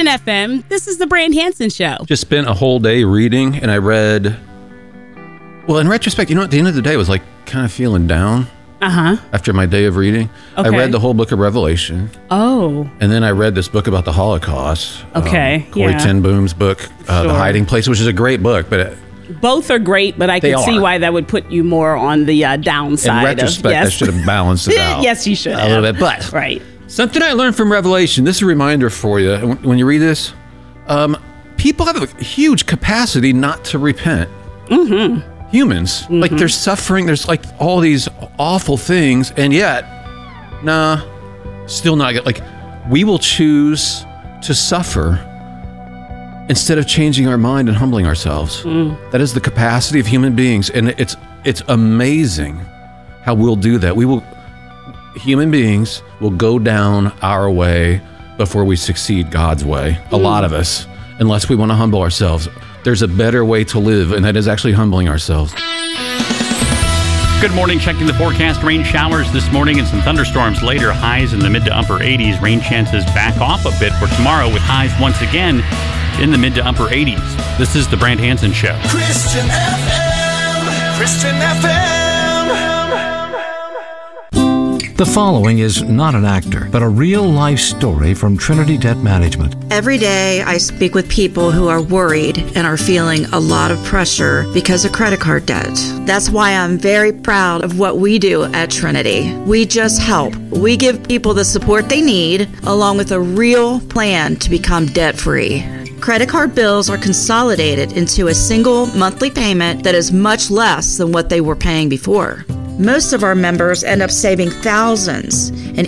Christian FM. This is the Brand Hansen Show. Just spent a whole day reading, and I read... Well, in retrospect, at the end of the day, I was like kind of feeling down. After my day of reading. Okay. I read the whole book of Revelation. Oh. And then I read this book about the Holocaust. Okay. Corrie ten Boom's book, The Hiding Place, which is a great book, but... Both are great, but I can see why that would put you more on the downside. In retrospect, I should have balanced it out. Yes, you should a little bit, but... Right. Something I learned from Revelation, this is a reminder for you, when you read this, people have a huge capacity not to repent. Mm-hmm. Humans. Like, they're suffering, there's like all these awful things, and yet, still not good. Like, we will choose to suffer instead of changing our mind and humbling ourselves. That is the capacity of human beings, and it's amazing how we'll do that. Human beings will go down our way before we succeed God's way. A lot of us, unless we want to humble ourselves. There's a better way to live, and that is actually humbling ourselves. Good morning. Checking the forecast. Rain showers this morning and some thunderstorms later. Highs in the mid to upper 80s. Rain chances back off a bit for tomorrow with highs once again in the mid to upper 80s. This is the Brand Hansen Show. Christian FM. Christian FM. The following is not an actor, but a real-life story from Trinity Debt Management. Every day, I speak with people who are worried and are feeling a lot of pressure because of credit card debt. That's why I'm very proud of what we do at Trinity. We just help. We give people the support they need, along with a real plan to become debt-free. Credit card bills are consolidated into a single monthly payment that is much less than what they were paying before. Most of our members end up saving thousands, and